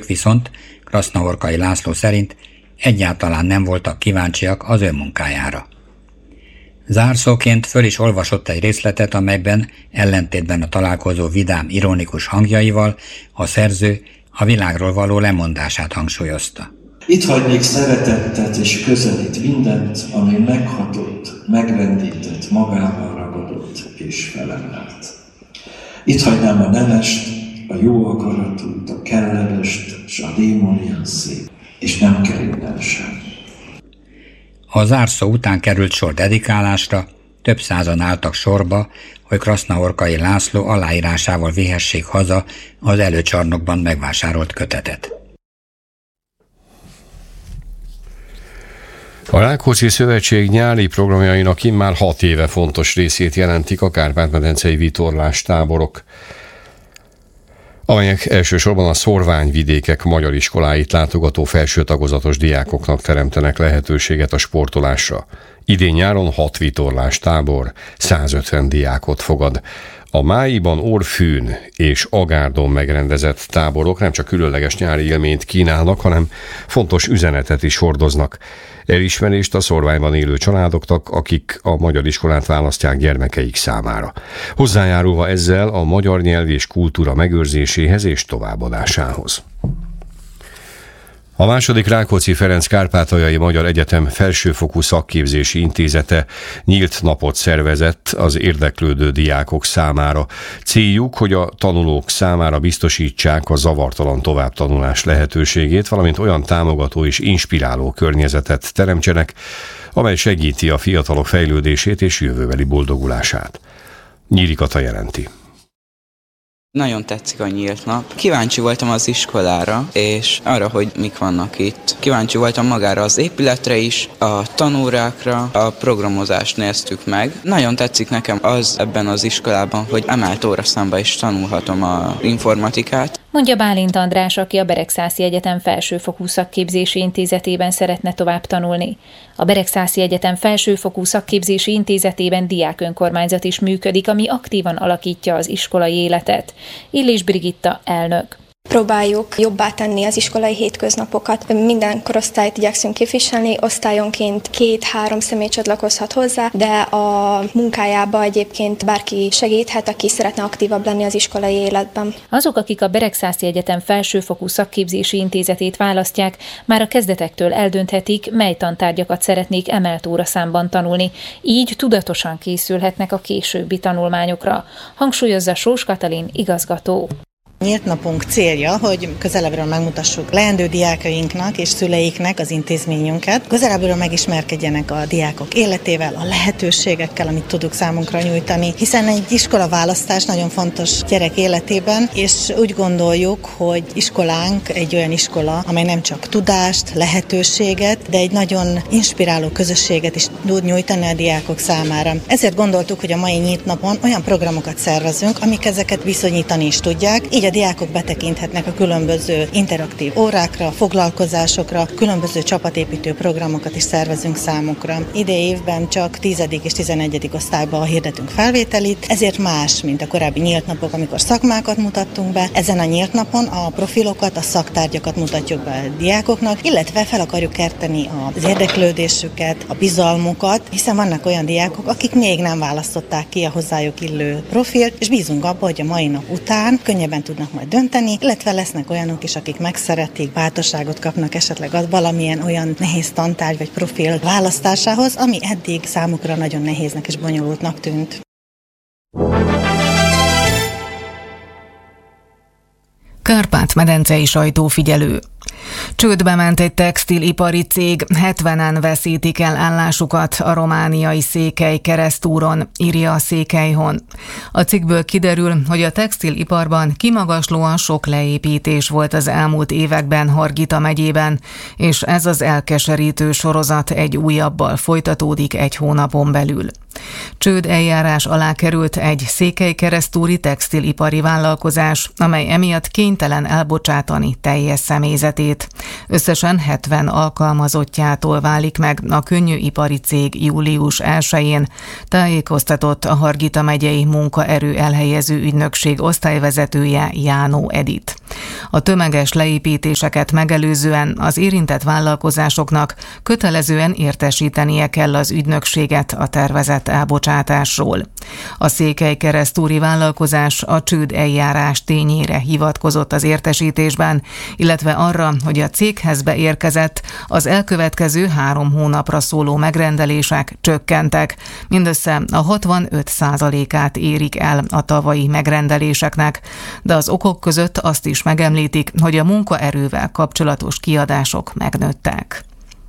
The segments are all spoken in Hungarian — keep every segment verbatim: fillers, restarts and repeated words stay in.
viszont Krasznahorkai László szerint egyáltalán nem voltak kíváncsiak az ő munkájára. Zárszóként föl is olvasott egy részletet, amelyben ellentétben a találkozó vidám, ironikus hangjaival a szerző a világról való lemondását hangsúlyozta. Itt hagynék szeretettet és közelít mindent, ami meghatott, megrendített, magával ragadott és felemelt. Itt hagynám a nemest, a jó akaratút, a kellemest, és a démonian szép, és nem kell innen sem. A zárszó után került sor dedikálásra, több százan álltak sorba, hogy Krasznahorkai László aláírásával vihessék haza az előcsarnokban megvásárolt kötetet. A Rákóczi Szövetség nyári programjainak immár hat éve fontos részét jelentik a kárpát-medencei vitorlástáborok, amelyek elsősorban a szorványvidékek magyar iskoláit látogató felső tagozatos diákoknak teremtenek lehetőséget a sportolásra. Idén nyáron hat vitorlástábor százötven diákot fogad. A Máiban, Orfűn és Agárdon megrendezett táborok nem csak különleges nyári élményt kínálnak, hanem fontos üzenetet is hordoznak. Elismerést a szorványban élő családoknak, akik a magyar iskolát választják gyermekeik számára. Hozzájárulva ezzel a magyar nyelv és kultúra megőrzéséhez és továbbadásához. A második Rákóczi Ferenc Kárpátaljai Magyar Egyetem Felsőfokú Szakképzési Intézete nyílt napot szervezett az érdeklődő diákok számára. Céljuk, hogy a tanulók számára biztosítsák a zavartalan továbbtanulás lehetőségét, valamint olyan támogató és inspiráló környezetet teremtsenek, amely segíti a fiatalok fejlődését és jövőbeli boldogulását. Nyíri Kata jelenti. Nagyon tetszik a nyílt nap. Kíváncsi voltam az iskolára, és arra, hogy mik vannak itt. Kíváncsi voltam magára az épületre is, a tanórákra, a programozást néztük meg. Nagyon tetszik nekem az ebben az iskolában, hogy emelt óraszámba is tanulhatom az informatikát. Mondja Bálint András, aki a Beregszászi Egyetem Felsőfokú Szakképzési Intézetében szeretne tovább tanulni. A Beregszászi Egyetem Felsőfokú Szakképzési Intézetében diákönkormányzat is működik, ami aktívan alakítja az iskolai életet. Illés Brigitta elnök. Próbáljuk jobbá tenni az iskolai hétköznapokat. Minden korosztályt igyekszünk képviselni, osztályonként két-három személy csatlakozhat hozzá, de a munkájába egyébként bárki segíthet, aki szeretne aktívabb lenni az iskolai életben. Azok, akik a Beregszászi Egyetem Felsőfokú Szakképzési Intézetét választják, már a kezdetektől eldönthetik, mely tantárgyakat szeretnék emelt óraszámban tanulni, így tudatosan készülhetnek a későbbi tanulmányokra, hangsúlyozza Sós Katalin igazgató. Nyílt napunk célja, hogy közelebbről megmutassuk leendő diákainknak és szüleiknek az intézményünket. Közelebbről megismerkedjenek a diákok életével, a lehetőségekkel, amit tudunk számunkra nyújtani, hiszen egy iskola választás nagyon fontos gyerek életében, és úgy gondoljuk, hogy iskolánk egy olyan iskola, amely nem csak tudást, lehetőséget, de egy nagyon inspiráló közösséget is tud nyújtani a diákok számára. Ezért gondoltuk, hogy a mai nyílt napon olyan programokat szervezünk, amik ezeket viszonyítani is tudják, így a diákok betekinthetnek a különböző interaktív órákra, foglalkozásokra, különböző csapatépítő programokat is szervezünk számukra. Idei évben csak tizedik és tizenegyedik osztályban hirdetünk felvételit, ezért más, mint a korábbi nyílt napok, amikor szakmákat mutattunk be. Ezen a nyílt napon a profilokat, a szaktárgyakat mutatjuk be a diákoknak, illetve fel akarjuk kerteni az érdeklődésüket, a bizalmukat, hiszen vannak olyan diákok, akik még nem választották ki a hozzájuk illő profilt, és bízunk abba, hogy a mai nap után könnyebben tudnak majd dönteni, illetve lesznek olyanok is, akik megszeretik, bátorságot kapnak esetleg az valamilyen olyan nehéz tantárgy vagy profil választásához, ami eddig számukra nagyon nehéznek és bonyolultnak tűnt. Kárpát-medencei sajtófigyelő. Csődbe ment egy textilipari cég, hetvenen veszítik el állásukat a romániai Székely keresztúron, írja a Székelyhon. A cikkből kiderül, hogy a textiliparban kimagaslóan sok leépítés volt az elmúlt években Hargita megyében, és ez az elkeserítő sorozat egy újabbal folytatódik egy hónapon belül. Csőd eljárás alá került egy székelykeresztúri textilipari vállalkozás, amely emiatt kénytelen elbocsátani teljes személyzetét. Összesen hetven alkalmazottjától válik meg a könnyűipari cég július elsején, tájékoztatott a Hargita megyei munkaerő elhelyező ügynökség osztályvezetője Jánó Edit. A tömeges leépítéseket megelőzően az érintett vállalkozásoknak kötelezően értesítenie kell az ügynökséget a tervezett elbocsátásról. A székelykeresztúri vállalkozás a csőd eljárás tényére hivatkozott az értesítésben, illetve arra, hogy a céghez beérkezett az elkövetkező három hónapra szóló megrendelések csökkentek, mindössze a hatvanöt százalékát érik el a tavalyi megrendeléseknek, de az okok között azt is megemlítik, hogy a munkaerővel kapcsolatos kiadások megnőttek.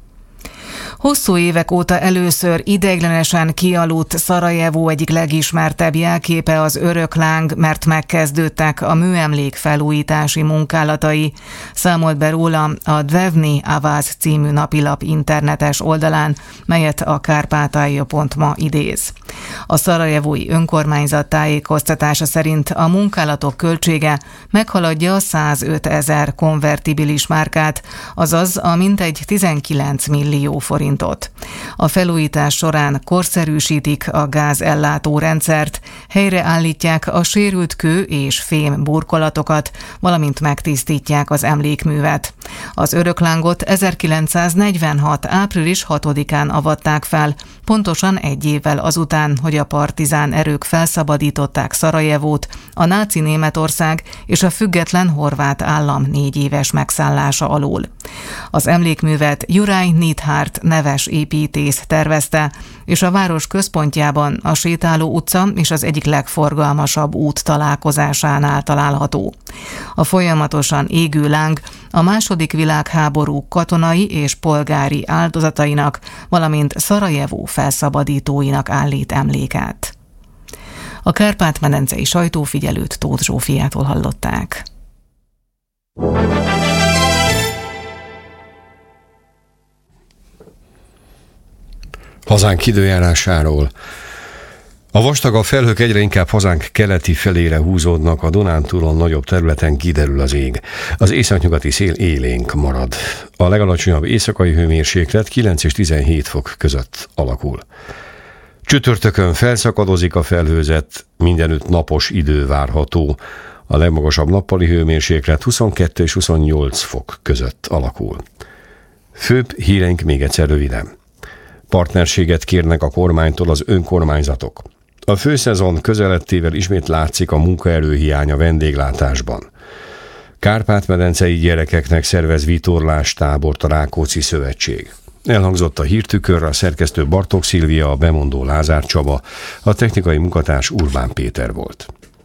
Hosszú évek óta először ideiglenesen kialudt Szarajevó egyik legismertebb jelképe az Örökláng, mert megkezdődtek a műemlék felújítási munkálatai, számolt be róla a Dvevni Avaz című napilap internetes oldalán, melyet a kárpátalja pont ma idéz. A szarajevói önkormányzat tájékoztatása szerint a munkálatok költsége meghaladja százöt ezer konvertibilis márkát, azaz a mintegy tizenkilenc millió forintot. A felújítás során korszerűsítik a gázellátó rendszert, helyreállítják a sérült kő és fém burkolatokat, valamint megtisztítják az emlékművet. Az Öröklángot ezerkilencszáznegyvenhat. április hatodikán avatták fel, pontosan egy évvel azután, hogy a partizán erők felszabadították Szarajevót a náci Németország és a független horvát állam négy éves megszállása alól. Az emlékművet Juraj Neidhardt neves építész tervezte, és a város központjában a Sétáló utca és az egyik legforgalmasabb út találkozásánál található. A folyamatosan égő láng a második világháború katonai és polgári áldozatainak, valamint Szarajevó felszabadítóinak állít emléket. A Kárpát-medencei sajtófigyelőt Tóth Zsófiától hallották. Hazánk időjárásáról. A vastagabb felhők egyre inkább hazánk keleti felére húzódnak, a Dunántúlon nagyobb területen kiderül az ég. Az északnyugati szél élénk marad. A legalacsonyabb éjszakai hőmérséklet kilenc és tizenhét fok között alakul. Csütörtökön felszakadozik a felhőzet, mindenütt napos idő várható. A legmagasabb nappali hőmérséklet huszonkettő és huszonnyolc fok között alakul. Főbb híreink még egyszer röviden. Partnerséget kérnek a kormánytól az önkormányzatok. A főszezon közelettével ismét látszik a munkaerőhiány a vendéglátásban. Kárpát-medencei gyerekeknek szervez vitorlástábort a Rákóczi Szövetség. Elhangzott a hírtükör, a szerkesztő Bartók Szilvia, a bemondó Lázár Csaba, a technikai munkatárs Urbán Péter volt.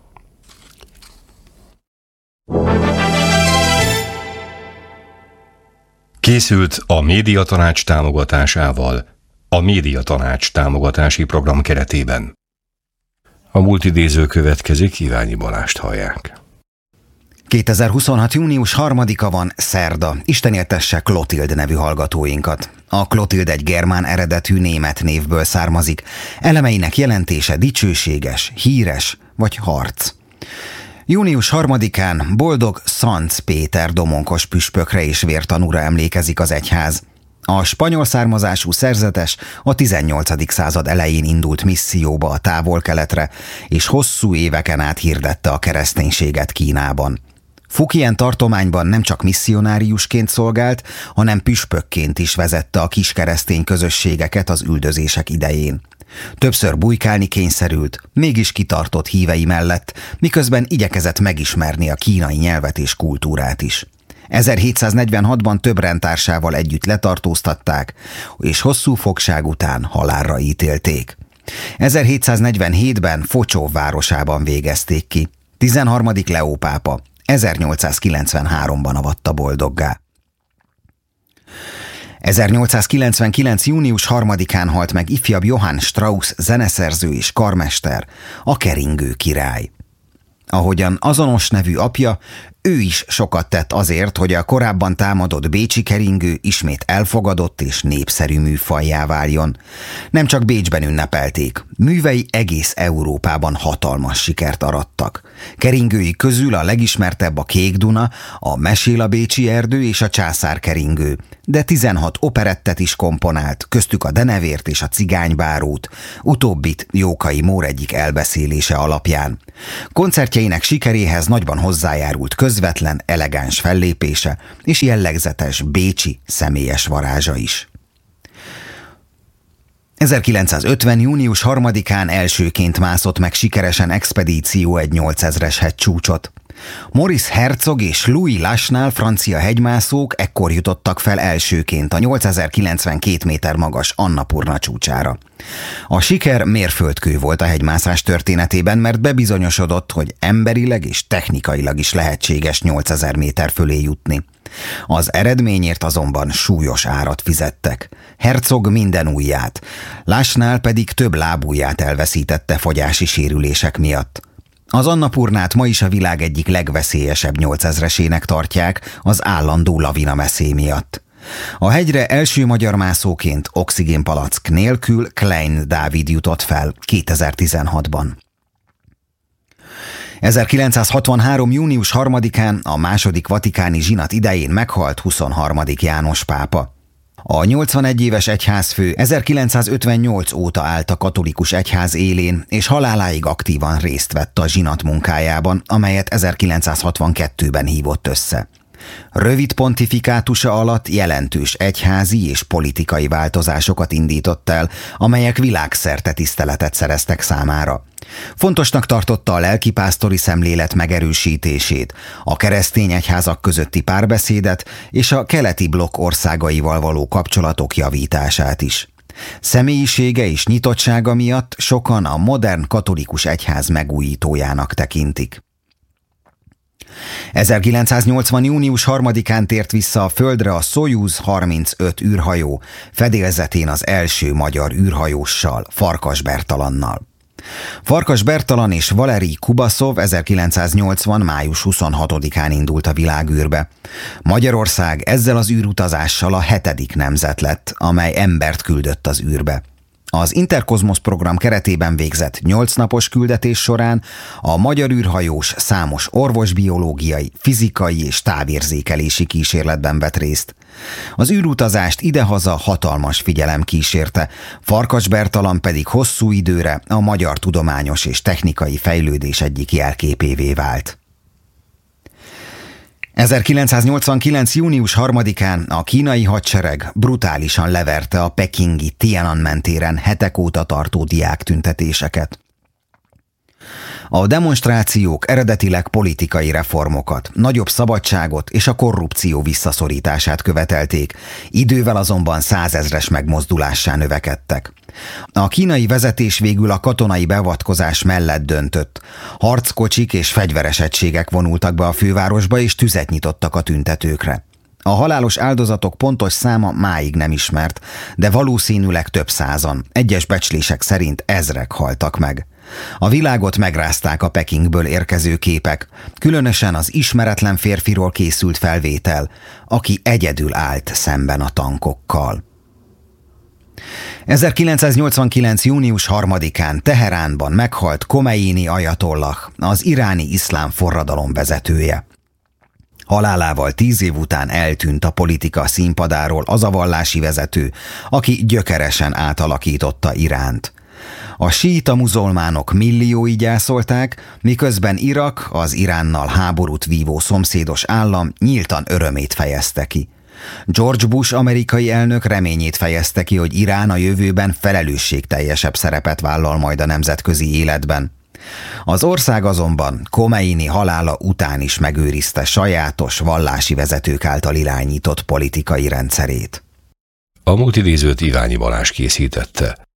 Készült a Médiatanács támogatásával a Médiatanács támogatási program keretében. A múlt idéző következik, Iványi Balást hallják. kétezer-huszonhat. június harmadika van, szerda. Isten éltesse Klotild nevű hallgatóinkat. A Klotild egy germán eredetű német névből származik. Elemeinek jelentése dicsőséges, híres vagy harc. június harmadikán boldog Szanc Péter domonkos püspökre és vértanúra emlékezik az egyház. A spanyol származású szerzetes a tizennyolcadik század elején indult misszióba a távol-keletre, és hosszú éveken át hirdette a kereszténységet Kínában. Fukien tartományban nem csak misszionáriusként szolgált, hanem püspökként is vezette a kiskeresztény közösségeket az üldözések idején. Többször bujkálni kényszerült, mégis kitartott hívei mellett, miközben igyekezett megismerni a kínai nyelvet és kultúrát is. ezerhétszáznegyvenhatban több rendtársával együtt letartóztatták, és hosszú fogság után halálra ítélték. ezerhétszáznegyvenhétben Focsov városában végezték ki. tizenharmadik Leó pápa ezernyolcszázkilencvenháromban avatta boldoggá. ezernyolcszázkilencvenkilenc. június harmadikán halt meg ifjabb Johann Strauss zeneszerző és karmester, a keringő király. Ahogyan azonos nevű apja, ő is sokat tett azért, hogy a korábban támadott bécsi keringő ismét elfogadott és népszerű műfajjá váljon. Nem csak Bécsben ünnepelték, művei egész Európában hatalmas sikert arattak. Keringői közül a legismertebb a Kék Duna, a Mesél a bécsi erdő és a Császár keringő, de tizenhat operettet is komponált, köztük a Denevért és a Cigánybárót, utóbbit Jókai Mór egyik elbeszélése alapján. Koncertjeinek sikeréhez nagyban hozzájárult közvetlen, elegáns fellépése és jellegzetes bécsi személyes varázsa is. ezerkilencszázötven. június harmadikán elsőként mászott meg sikeresen expedíció egy nyolcezres hegycsúcsot. Maurice Herzog és Louis Lachenal francia hegymászók ekkor jutottak fel elsőként a nyolcezer-kilencvenkét méter magas Annapurna csúcsára. A siker mérföldkő volt a hegymászás történetében, mert bebizonyosodott, hogy emberileg és technikailag is lehetséges nyolcezer méter fölé jutni. Az eredményért azonban súlyos árat fizettek. Herzog minden ujját, Lachenal pedig több lábujját elveszítette fogyási sérülések miatt. Az Annapurnát ma is a világ egyik legveszélyesebb nyolcezresének tartják az állandó lavina messzé miatt. A hegyre első magyar mászóként oxigénpalack nélkül Klein Dávid jutott fel kétezer-tizenhatban. ezerkilencszázhatvanhárom. június harmadikán a második vatikáni zsinat idején meghalt huszonharmadik János pápa. A nyolcvanegy éves egyházfő ezerkilencszázötvennyolc óta állt a katolikus egyház élén, és haláláig aktívan részt vett a zsinat munkájában, amelyet ezerkilencszázhatvankettőben hívott össze. Rövid pontifikátusa alatt jelentős egyházi és politikai változásokat indított el, amelyek világszerte tiszteletet szereztek számára. Fontosnak tartotta a lelkipásztori szemlélet megerősítését, a keresztény egyházak közötti párbeszédet és a keleti blokk országaival való kapcsolatok javítását is. Személyisége és nyitottsága miatt sokan a modern katolikus egyház megújítójának tekintik. ezerkilencszáznyolcvan. június harmadikán tért vissza a földre a Szojuz harmincöt űrhajó, fedélzetén az első magyar űrhajóssal, Farkas Bertalannal. Farkas Bertalan és Valerij Kubaszov ezerkilencszáznyolcvan. május huszonhatodikán indult a világűrbe. Magyarország ezzel az űrutazással a hetedik nemzet lett, amely embert küldött az űrbe. Az Interkozmosz program keretében végzett nyolc napos küldetés során a magyar űrhajós számos orvosbiológiai, fizikai és távérzékelési kísérletben vett részt. Az űrutazást idehaza hatalmas figyelem kísérte, Farkas Bertalan pedig hosszú időre a magyar tudományos és technikai fejlődés egyik jelképévé vált. ezerkilencszáznyolcvankilenc. június harmadikán a kínai hadsereg brutálisan leverte a pekingi Tiananmen téren hetek óta tartó diáktüntetéseket. A demonstrációk eredetileg politikai reformokat, nagyobb szabadságot és a korrupció visszaszorítását követelték, idővel azonban százezres megmozdulássá növekedtek. A kínai vezetés végül a katonai beavatkozás mellett döntött. Harckocsik és fegyveres egységek vonultak be a fővárosba és tüzet nyitottak a tüntetőkre. A halálos áldozatok pontos száma máig nem ismert, de valószínűleg több százan, egyes becslések szerint ezrek haltak meg. A világot megrázták a Pekingből érkező képek, különösen az ismeretlen férfiról készült felvétel, aki egyedül állt szemben a tankokkal. ezerkilencszáznyolcvankilenc. június harmadikán Teheránban meghalt Khomeini ajatollah, az iráni iszlám forradalom vezetője. Halálával tíz év után eltűnt a politika színpadáról az a vallási vezető, aki gyökeresen átalakította Iránt. A síita muzulmánok milliói gyászolták, miközben Irak, az Iránnal háborút vívó szomszédos állam nyíltan örömét fejezte ki. George Bush amerikai elnök reményét fejezte ki, hogy Irán a jövőben felelősségteljesebb szerepet vállal majd a nemzetközi életben. Az ország azonban Khomeini halála után is megőrizte sajátos vallási vezetők által irányított politikai rendszerét. A múlt idézőt Iványi Balázs készítette.